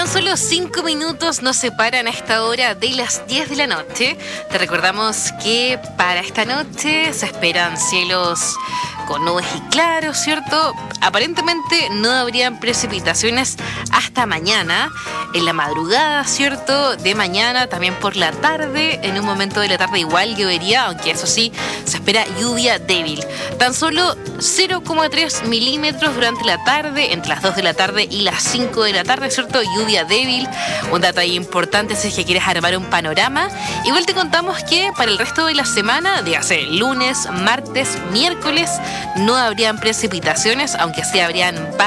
Tan solo 5 minutos nos separan a esta hora de las 10 de la noche. Te recordamos que para esta noche se esperan cielos con nubes y claros, ¿cierto? Aparentemente no habrían precipitaciones hasta mañana, en la madrugada, ¿cierto? De mañana, también por la tarde, en un momento de la tarde igual llovería, aunque eso sí, se espera lluvia débil. Tan solo 0,3 milímetros durante la tarde, entre las 2 de la tarde y las 5 de la tarde, ¿cierto? Lluvia débil, un dato ahí importante si es que quieres armar un panorama. Igual te contamos que para el resto de la semana, dígase lunes, martes, miércoles, no habrían precipitaciones, aunque sí habrían